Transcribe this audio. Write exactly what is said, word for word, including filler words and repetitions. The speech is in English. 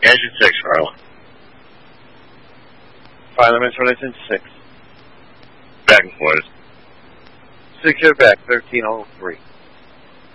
Engine six, Carla. Fireman Engine six. Back and forth. Secure back, thirteen oh three.